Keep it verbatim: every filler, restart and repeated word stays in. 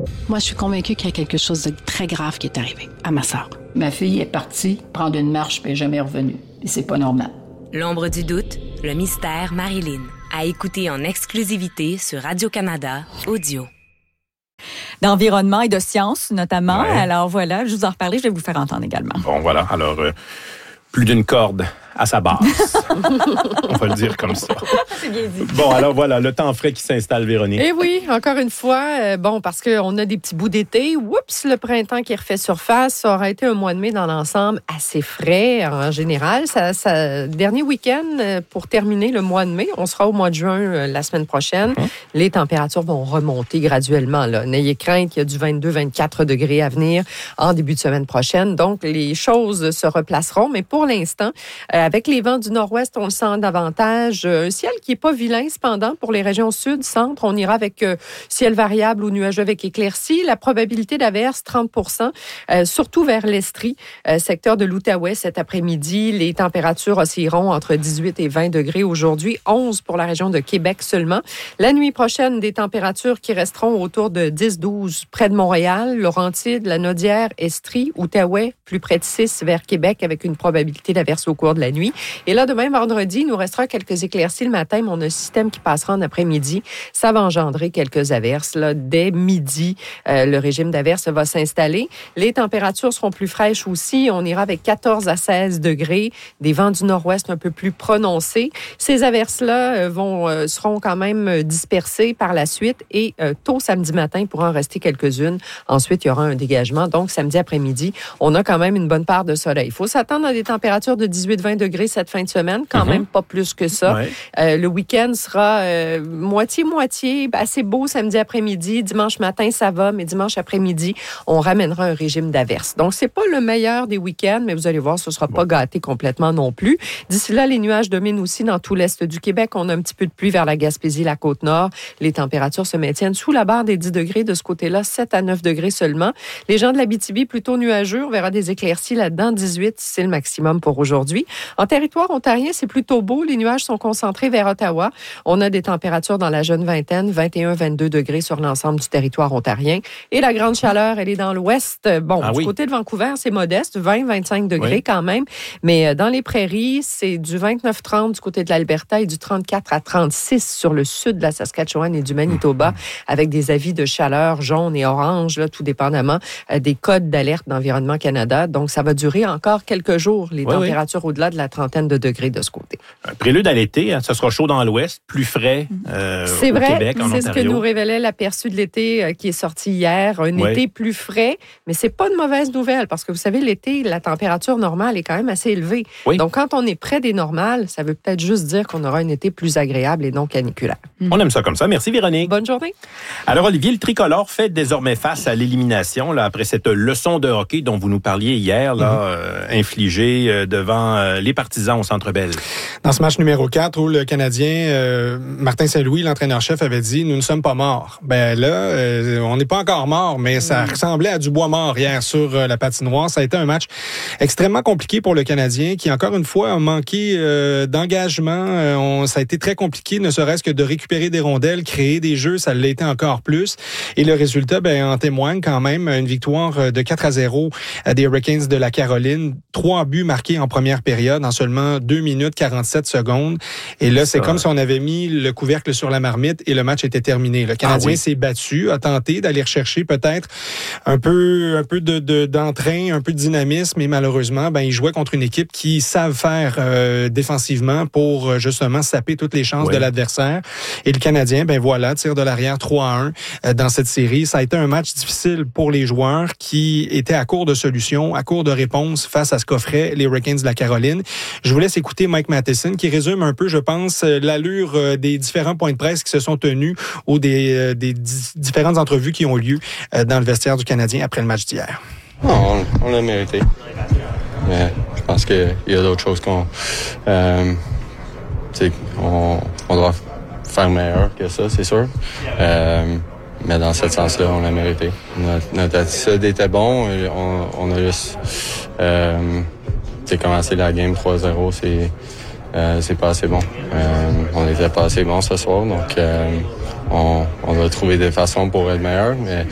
Moi, je suis convaincue qu'il y a quelque chose de très grave qui est arrivé à ma sœur. Ma fille est partie prendre une marche puis elle n'est jamais revenue. Et c'est pas normal. L'ombre du doute, le mystère Marilyn. À écouter en exclusivité sur Radio-Canada Audio. D'environnement et de sciences, notamment. Ouais. Alors voilà, je vous en reparler, je vais vous faire entendre également. Bon, voilà. Alors, euh, plus d'une corde à sa base. On va le dire comme ça. C'est bien dit. Bon, alors voilà, le temps frais qui s'installe, Véronique. Eh oui, encore une fois, euh, bon, parce qu'on a des petits bouts d'été. Oups, le printemps qui refait surface. Ça aura été un mois de mai dans l'ensemble assez frais en général. Ça, ça, dernier week-end, euh, pour terminer le mois de mai, on sera au mois de juin euh, la semaine prochaine. Mmh. Les températures vont remonter graduellement. Là. N'ayez crainte, il y a du vingt-deux à vingt-quatre degrés à venir en début de semaine prochaine. Donc, les choses se replaceront. Mais pour l'instant, euh, avec les vents du nord-ouest, on le sent davantage. Un ciel qui n'est pas vilain, cependant, pour les régions sud, centre. On ira avec euh, ciel variable ou nuageux avec éclaircies. La probabilité d'averse, trente pour cent, euh, surtout vers l'Estrie, euh, secteur de l'Outaouais cet après-midi. Les températures oscilleront entre dix-huit et vingt degrés aujourd'hui, onze pour la région de Québec seulement. La nuit prochaine, des températures qui resteront autour de dix à douze près de Montréal, Laurentides, la Naudière, Estrie, Outaouais, plus près de six vers Québec avec une probabilité d'averse au cours de la nuit. Et là, demain, vendredi, il nous restera quelques éclaircies le matin, mais on a un système qui passera en après-midi. Ça va engendrer quelques averses. Là. Dès midi, euh, le régime d'averses va s'installer. Les températures seront plus fraîches aussi. On ira avec quatorze à seize degrés, des vents du nord-ouest un peu plus prononcés. Ces averses-là euh, vont, euh, seront quand même dispersées par la suite et euh, tôt samedi matin, il pourra en rester quelques-unes. Ensuite, il y aura un dégagement. Donc, samedi après-midi, on a quand même une bonne part de soleil. Il faut s'attendre à des températures de dix-huit à vingt degrés cette fin de semaine, quand mm-hmm. même pas plus que ça. Ouais. Euh, le week-end sera euh, moitié-moitié, assez beau samedi après-midi. Dimanche matin, ça va, mais dimanche après-midi, on ramènera un régime d'averse. Donc, c'est pas le meilleur des week-ends, mais vous allez voir, ce sera bon. Pas gâté complètement non plus. D'ici là, les nuages dominent aussi dans tout l'est du Québec. On a un petit peu de pluie vers la Gaspésie, la Côte-Nord. Les températures se maintiennent sous la barre des dix degrés de ce côté-là, sept à neuf degrés seulement. Les gens de l'Abitibi, plutôt nuageux. On verra des éclaircies là-dedans, dix-huit, c'est le maximum pour aujourd'hui. En territoire ontarien, c'est plutôt beau. Les nuages sont concentrés vers Ottawa. On a des températures dans la jeune vingtaine, vingt et un à vingt-deux degrés sur l'ensemble du territoire ontarien. Et la grande chaleur, elle est dans l'ouest. Bon, ah, du oui. côté de Vancouver, c'est modeste, vingt à vingt-cinq degrés oui. quand même. Mais dans les prairies, c'est du vingt-neuf à trente du côté de l'Alberta et du trente-quatre à trente-six sur le sud de la Saskatchewan et du Manitoba, mmh. avec des avis de chaleur jaune et orange, là, tout dépendamment euh, des codes d'alerte d'Environnement Canada. Donc, ça va durer encore quelques jours, les oui, températures oui. au-delà de la trentaine de degrés de ce côté. Un prélude à l'été, hein, ça sera chaud dans l'ouest, plus frais euh, c'est au vrai, Québec, en Ontario. C'est ce que nous révélait l'aperçu de l'été euh, qui est sorti hier. Un oui. été plus frais, mais c'est pas une mauvaise nouvelle parce que vous savez, l'été, la température normale est quand même assez élevée. Oui. Donc, quand on est près des normales, ça veut peut-être juste dire qu'on aura un été plus agréable et non caniculaire. Mm. On aime ça comme ça. Merci, Véronique. Bonne journée. Alors, Olivier, le tricolore fait désormais face à l'élimination là, après cette leçon de hockey dont vous nous parliez hier, là, mm. euh, infligée euh, devant euh, les partisans au Centre Bell. Dans ce match numéro quatre où le Canadien euh, Martin Saint-Louis, l'entraîneur-chef, avait dit « Nous ne sommes pas morts ». Ben là, euh, on n'est pas encore morts, mais ça ressemblait à du bois mort hier sur euh, la patinoire. Ça a été un match extrêmement compliqué pour le Canadien qui, encore une fois, a manqué euh, d'engagement. Euh, on, ça a été très compliqué, ne serait-ce que de récupérer des rondelles, créer des jeux, ça l'a été encore plus. Et le résultat ben, en témoigne quand même. Une victoire de quatre à zéro des Hurricanes de la Caroline. Trois buts marqués en première période en seulement deux minutes quarante-sept secondes. Et là, c'est ça. Comme si on avait mis le couvercle sur la marmite et le match était terminé. Le Canadien ah oui. s'est battu, a tenté d'aller rechercher peut-être un peu, un peu de, de, d'entrain, un peu de dynamisme, et malheureusement, ben, il jouait contre une équipe qui savent faire euh, défensivement pour justement saper toutes les chances oui. de l'adversaire. Et le Canadien, ben voilà, tire de l'arrière trois à un euh, dans cette série. Ça a été un match difficile pour les joueurs qui étaient à court de solutions, à court de réponses face à ce qu'offraient les Hurricanes de la Caroline. Je vous laisse écouter Mike Matheson qui résume un peu, je pense, l'allure des différents points de presse qui se sont tenus ou des, des différentes entrevues qui ont lieu dans le vestiaire du Canadien après le match d'hier. Non, on, on l'a mérité. Mais je pense qu'il y a d'autres choses qu'on... Euh, on, on doit faire meilleur que ça, c'est sûr. Euh, mais dans ce sens-là, on l'a mérité. Notre, notre attitude était bon. On, on a juste... Euh, commencé la game trois zéro, c'est... Euh, c'est pas assez bon. Euh, on était pas assez bon ce soir, donc euh, on, on va trouver des façons pour être meilleur, mais